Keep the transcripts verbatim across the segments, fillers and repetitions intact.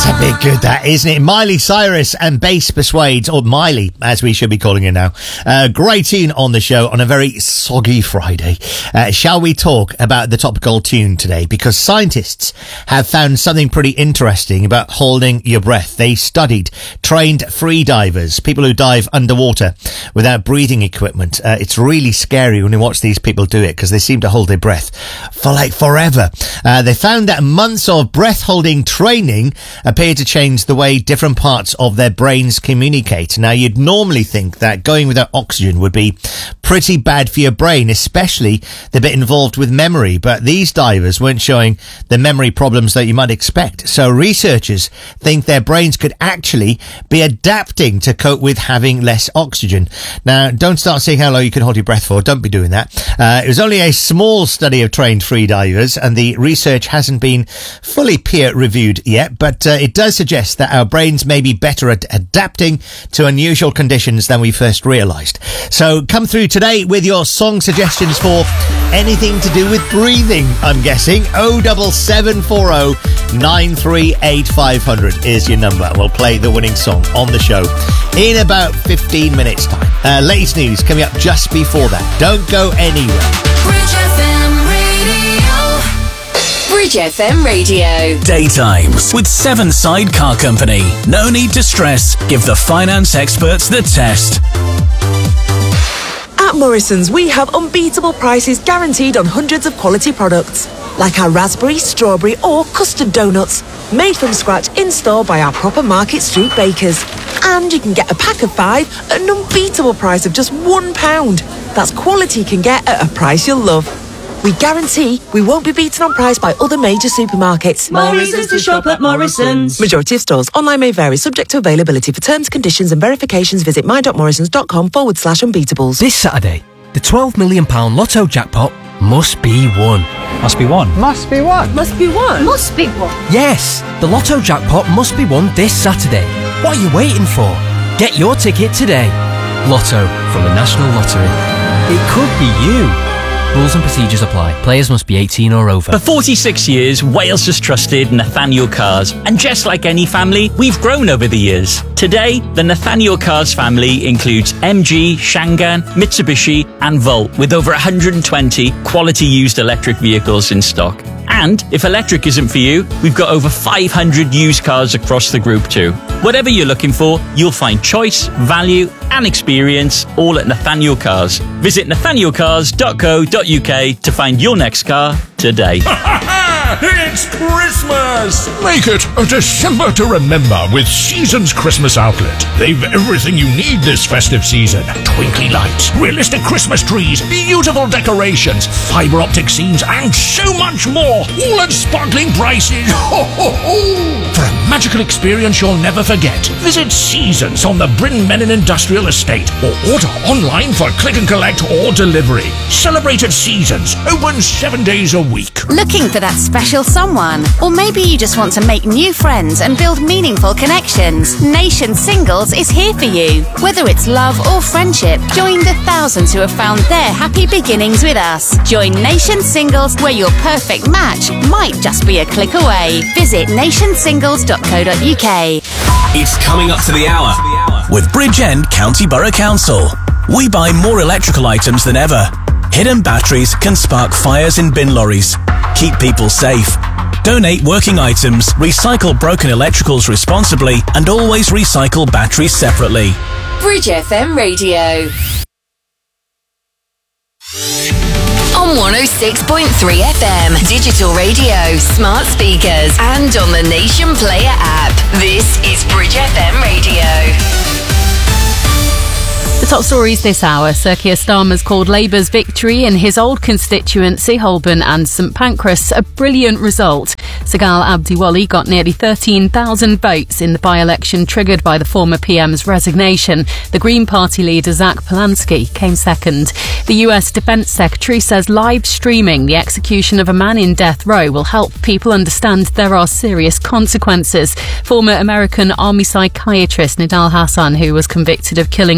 a bit good, that, isn't it? Miley Cyrus and Bass Persuades, or Miley, as we should be calling her now. Uh, great tune on the show on a very soggy Friday. Uh, shall we talk about the topical tune today? Because scientists have found something pretty interesting about holding your breath. They studied trained free divers, people who dive underwater without breathing equipment. Uh, it's really scary when you watch these people do it because they seem to hold their breath for like forever. Uh, they found that months of breath-holding training appear to change the way different parts of their brains communicate. Now, you'd normally think that going without oxygen would be pretty bad for your brain, especially the bit involved with memory, but these divers weren't showing the memory problems that you might expect. So researchers think their brains could actually be adapting to cope with having less oxygen. Now, don't start seeing how long you can hold your breath for. Don't be doing that. Uh, it was only a small study of trained free divers, and the research hasn't been fully peer-reviewed yet, but uh, it does suggest that our brains may be better at adapting to unusual conditions than we first realised. So come through today with your song suggestions for anything to do with breathing, I'm guessing. oh seven seven four oh nine three eight five hundred is your number. We'll play the winning song on the show in about fifteen minutes time. Uh, latest news coming up just before that. Don't go anywhere. Bridge F M Radio. Bridge F M Radio. Daytimes with Seven Side Car Company. No need to stress. Give the finance experts the test. At Morrison's, we have unbeatable prices guaranteed on hundreds of quality products, like our raspberry, strawberry or custard donuts, made from scratch in-store by our proper Market Street bakers. And you can get a pack of five at an unbeatable price of just one pound. That's quality you can get at a price you'll love. We guarantee we won't be beaten on price by other major supermarkets. More reasons to shop at Morrison's. Majority of stores. Online may vary, subject to availability. For terms, conditions and verifications, visit my.morrisons.com forward slash unbeatables. This Saturday, the twelve million pounds Lotto jackpot must be won. Must be won. Must be won. Must be won. Must be won. Yes, the Lotto jackpot must be won this Saturday. What are you waiting for? Get your ticket today. Lotto from the National Lottery. It could be you. Rules and procedures apply. Players must be eighteen or over. For forty-six years, Wales has trusted Nathaniel Cars. And just like any family, we've grown over the years. Today, the Nathaniel Cars family includes M G, Shangan, Mitsubishi and Volt, with over one hundred twenty quality used electric vehicles in stock. And if electric isn't for you, we've got over five hundred used cars across the group too. Whatever you're looking for, you'll find choice, value and experience all at Nathaniel Cars. Visit nathaniel cars dot co dot uk to find your next car today. It's Christmas! Make it a December to remember with Seasons Christmas Outlet. They've everything you need this festive season. Twinkly lights, realistic Christmas trees, beautiful decorations, fibre optic scenes, and so much more. All at sparkling prices. Ho, ho, ho. For a magical experience you'll never forget, visit Seasons on the Bryn Menin Industrial Estate or order online for click and collect or delivery. Celebrate at Seasons, open seven days a week. Looking for that special someone? Or maybe you just want to make new friends and build meaningful connections? Nation Singles is here for you. Whether it's love or friendship, join the thousands who have found their happy beginnings with us. Join Nation Singles, where your perfect match might just be a click away. Visit nation singles dot co dot uk. It's coming up to the hour with Bridgend County Borough Council. We buy more electrical items than ever. Hidden batteries can spark fires in bin lorries. Keep people safe. Donate working items, recycle broken electricals responsibly, and always recycle batteries separately. Bridge F M Radio. On one oh six point three F M, digital radio, smart speakers, and on the Nation Player app. This is Bridge F M Radio. The top stories this hour. Sir Keir Starmer's called Labour's victory in his old constituency, Holborn and St Pancras, a brilliant result. Sagal Abdiwali got nearly thirteen thousand votes in the by-election triggered by the former P M's resignation. The Green Party leader Zach Polanski came second. The U S Defence Secretary says live streaming the execution of a man in death row will help people understand there are serious consequences. Former American Army psychiatrist Nidal Hassan, who was convicted of killing thirteen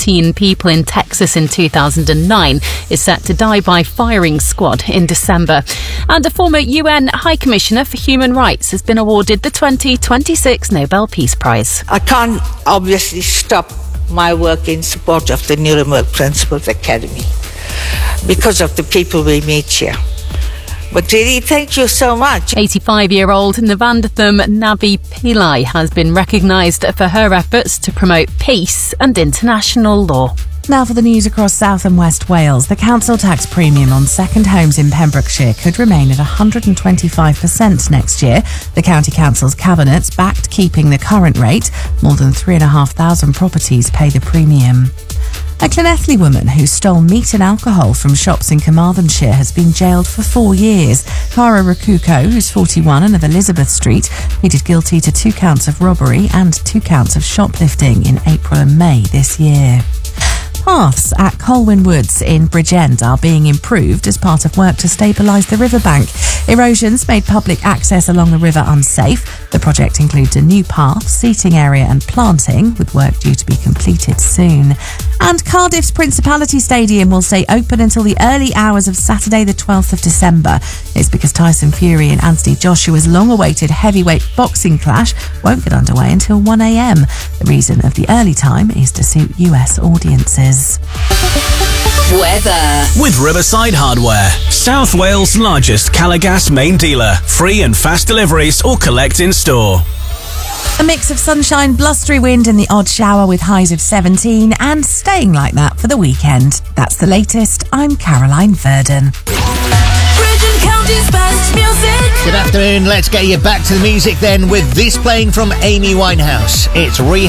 fourteen people in Texas in two thousand nine, is set to die by firing squad in December. And a former U N High Commissioner for Human Rights has been awarded the twenty twenty-six Nobel Peace Prize. I can't obviously stop my work in support of the Nuremberg Principles Academy because of the people we meet here. But really, thank you so much. eighty-five-year-old Navanditham Navi Pillai has been recognised for her efforts to promote peace and international law. Now for the news across South and West Wales. The council tax premium on second homes in Pembrokeshire could remain at one hundred twenty-five percent next year. The County Council's cabinet's backed keeping the current rate. More than three thousand five hundred properties pay the premium. A Llanelli woman who stole meat and alcohol from shops in Carmarthenshire has been jailed for four years. Cara Rakuko, who's forty-one and of Elizabeth Street, pleaded guilty to two counts of robbery and two counts of shoplifting in April and May this year. Paths at Colwyn Woods in Bridgend are being improved as part of work to stabilise the riverbank. Erosion's made public access along the river unsafe. The project includes a new path, seating area and planting, with work due to be completed soon. And Cardiff's Principality Stadium will stay open until the early hours of Saturday the twelfth of December. It's because Tyson Fury and Anthony Joshua's long-awaited heavyweight boxing clash won't get underway until one a.m. The reason of the early time is to suit U S audiences. Weather. With Riverside Hardware, South Wales' largest Calagas main dealer. Free and fast deliveries or collect in store. A mix of sunshine, blustery wind and the odd shower with highs of seventeen, and staying like that for the weekend. That's the latest. I'm Caroline Verdon. Good afternoon. Let's get you back to the music then with this playing from Amy Winehouse. It's Rehab.